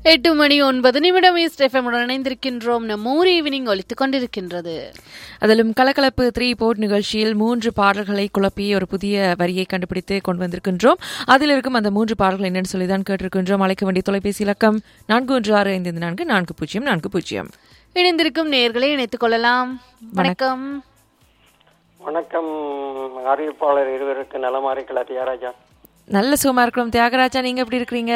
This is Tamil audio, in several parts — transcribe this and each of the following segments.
8:09 ஈஸ்ட் எஃப்எம் உடன் இணைந்திருக்கின்றோம். நம்ம ஊர் ஈவினிங் ஒலித்துக் கொண்டிருக்கின்றது. அதிலும் கலகலப்பு 3 போர்ட் நிகழ்ச்சியில் 3 பாடல்களை குழப்பி ஒரு புதிய வரியை கண்டுபிடித்து கொண்டு வந்திருக்கின்றோம். அதில் இருக்கும் அந்த 3 பாடல்கள் என்னன்னு சொல்லிதான் கேட்டிருக்கின்றோம். அழைக்க வேண்டிய தொலைபேசி இலக்கம் 4165444040. இணைந்திருக்கும் நேயர்களை இணைத்துக் கொள்ளலாம். வணக்கம். வணக்கம். அறிவிப்பாளர் இருவருக்கு நலமா இருக்கல தியாகராஜா? நல்ல சுகமா இருக்கிறோம் தியாகராஜா, நீங்க எப்படி இருக்கிறீங்க?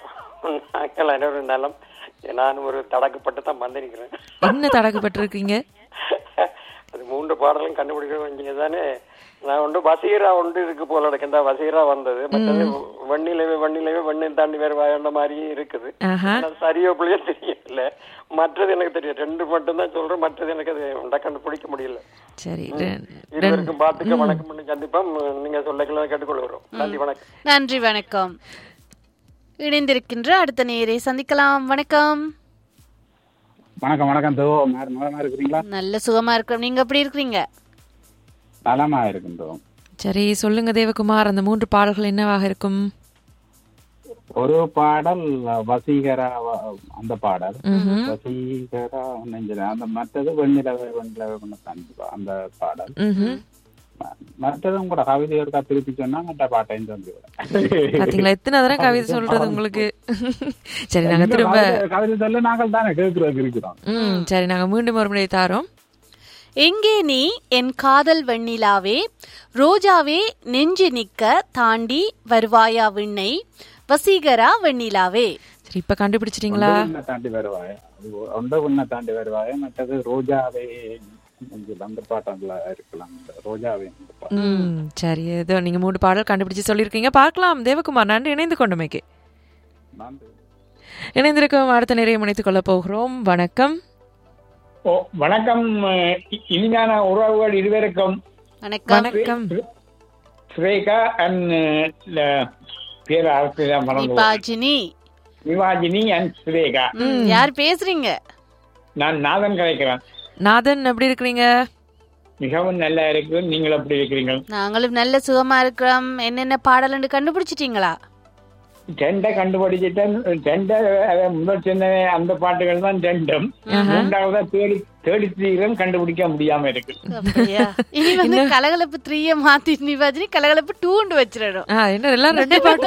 நலம். நான் ஒரு தடக்கப்பட்டு தான் வந்திருக்கிறேன். என்ன தடக்கப்பட்டு இருக்கீங்க? அது 3 பாடலும் கண்டுபிடிக்க வேண்டியதானே. நான் ஒன்று வசீரா ஒன்று இருக்கு போல எனக்கு இந்த வசீரா வந்தது. மற்றது வெண்ணிலவே வெண்ணில் தாண்டி வேறு வாயண்ட மாதிரியே இருக்குது. சரியோ பிள்ளையோ தெரியல. மற்றது எனக்கு தெரியும். 2 மட்டும் தான் சொல்றேன். மற்றது எனக்கு அது கண்டுபிடிக்க முடியல. சரி, இருவருக்கும் பார்த்துக்க வணக்கம் பண்ணி சந்திப்போம். நீங்க சொல்லக்கலாம் கேட்டுக்கொள்கிறோம். நன்றி, வணக்கம். நன்றி, வணக்கம். இணைந்திருக்கின்ற அடுத்த நேரை சந்திக்கலாம். வணக்கம். வணக்கம். வணக்கம். நலமா இருக்கிறீங்களா? நல்ல சுகமா இருக்கிறோம். நீங்க எப்படி இருக்கிறீங்க? நலமா இருக்கின்றோம். சரி, சொல்லுங்க தேவகுமார், அந்த 3 பாடல்கள் என்னவாக இருக்கும்? ஒரு பாடல் வசீகரா, அந்த பாடல் வசீகரா அந்த மற்றது வெண்ணிலவே அந்த பாடல். மற்றதும் கூட கவிதை ஒரு திருப்பி சொன்னா மற்ற பாட்டையும் பாத்தீங்களா, எத்தனை தடவை கவிதை சொல்றது உங்களுக்கு. சரி, நாங்க திரும்ப கவிதை சொல்ல நாங்கள் தானே இருக்கிறோம். சரி, நாங்க மீண்டும் ஒரு முறை தாரோம். எங்கே நீ என் காதல் வெண்ணிலாவே, ரோஜாவே நெஞ்சு நிக்க தாண்டி வருவாயா விண்ணை, வசீகரா வெண்ணிலாவே. சரி, இப்ப கண்டுபிடிச்சிட்டீங்களா? தாண்டி வருவாயா, ஒன்றை தாண்டி வருவாயா, மற்றது ரோஜாவே அந்த பாட்டங்கள இருக்கலாம். ரோஜாவே. சரி, ஏதோ நீங்க 3 பாடல் கண்டுபிடிச்சு சொல்லிருக்கீங்க. பார்க்கலாம் தேவகுமார், நன்றி இணைந்து கொண்டமைக்கு. இணைந்திருக்கும் அடுத்த நிறைய இணைத்துக் கொள்ள போகிறோம். வணக்கம். வணக்கம். இனிமையான உறவுகள் இருவருக்கும் வணக்கம். ஸ்ரேகா அண்ட் பேர் நிவாஜினி அண்ட் ஸ்ரேகா. யார் பேசுறீங்க? நான் நாதன் கலைக்கிறேன். நாதன், எப்படி இருக்கிறீங்க? மிகவும் நல்லா இருக்கு. நீங்கள் எப்படி இருக்கிறீங்க? நாங்களும் நல்ல சுகமா இருக்கிறோம். என்னென்ன பாடல் கண்டுபிடிச்சிட்டீங்களா? 2 கண்டுபிடிச்சிட்டேன். 2 முதல் சின்ன அந்த பாட்டுகள் தான் 2. 3வது தேடி கண்டுபிடிக்க முடியாம இருக்கு. இனி வந்து கலகலப்பு 3 மாத்தி நிவாஜினி கலகலப்பு 2 வச்சிடணும். என்ன எல்லாம் 2 பாட்டு?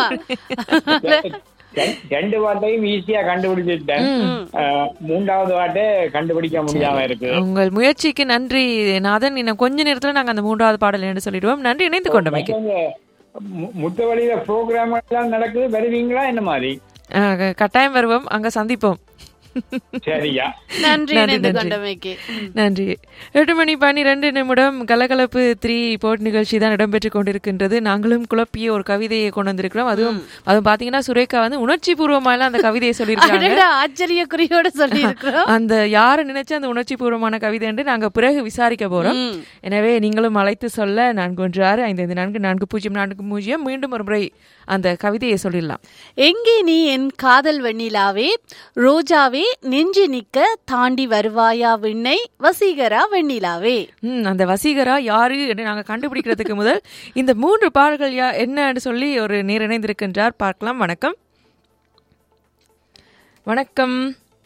2 பாட்டையும் ஈஸியா கண்டுபிடிச்சிட்டேன். 3வது பாட்டை கண்டுபிடிக்க முடியாம இருக்கு. உங்கள் முயற்சிக்கு நன்றி நாதன். இன்னும் கொஞ்ச நேரத்துல நாங்க அந்த 3வது பாடல் என்று சொல்லிடுவோம். நன்றி இணைந்து கொண்டமைக்கு. முத்தவழியில ப்ரோக்ராம் எல்லாம் நடக்குது, வருவீங்களா? என்ன மாதிரி? கட்டாயம் வருவோம், அங்க சந்திப்போம். சரியா, நன்றி. நன்றி. 8:12 கலகலப்பு 3 போட் நிகழ்ச்சி தான் இடம்பெற்றுக் கொண்டிருக்கின்றது. நாங்களும் குழப்பிய ஒரு கவிதையை கொண்டு வந்திருக்கிறோம். அதுவும் பாத்தீங்கன்னா சுரேகா வந்து உணர்ச்சி பூர்வமான அந்த கவிதையை சொல்லியிருக்காங்க. ஆச்சரியக்குறியோட சொல்லியிருக்கிறோம். அந்த யாரு நினைச்சு அந்த உணர்ச்சி பூர்வமான கவிதை என்று நாங்க பிறகு விசாரிக்க போறோம். எனவே நீங்களும் அழைத்து சொல்ல 4165544040 மீண்டும் ஒரு முறை அந்த கவிதையை சொல்லிடலாம். எங்கே நீ என் காதல் வெண்ணிலாவே, ரோஜாவே நெஞ்சு நிக்க தாண்டி வருவாயா விண்ணை, வசீகரா வெண்ணிலாவே. அந்த வசீகரா யாரு என்று நாங்க கண்டுபிடிக்கிறதுக்கு முதல் இந்த 3 பாடல்கள் என்னன்னு சொல்லி ஒரு நேர் இணைந்திருக்கின்றார். பார்க்கலாம். வணக்கம். வணக்கம்.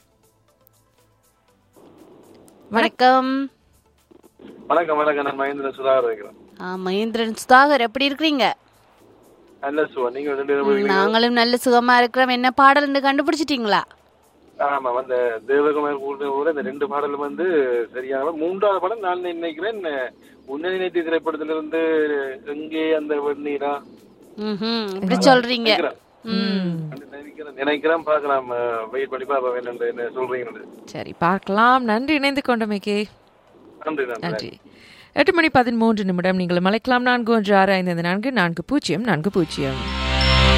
வணக்கம். வணக்கம். நான் மகேந்திரன் சுதாகர் இருக்கிறேன். மகேந்திரன் சுதாகர், எப்படி இருக்கிறீங்க? நல்ல சுகம். நீங்க? நாங்களும் நல்ல சுகமா இருக்கிறோம். என்ன பாடல் கண்டுபிடிச்சிட்டீங்களா? ஆமா, அந்த தேவகுமார் கூட இந்த 2 பாடலும் வந்து சரியான. 3வது பாடல் நான் நினைக்கிறேன் உன்னை நினைத்து திரைப்படத்திலிருந்து எங்கே அந்த வெண்ணீரா. இப்படி சொல்றீங்க? நினைக்கிறேன். பார்க்கலாம், வெயிட் பண்ணி பாப்பா என்ன சொல்றீங்க. சரி, பார்க்கலாம். நன்றி இணைந்து கொண்டமைக்கு. நன்றி. 8:13 நீங்கள் அழைக்கலாம். 4165544040.